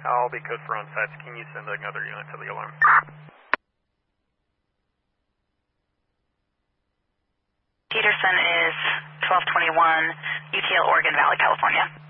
I'll be code for on site. Can you send another unit to the alarm? Peterson is 1221 UTL, Oregon Valley, California.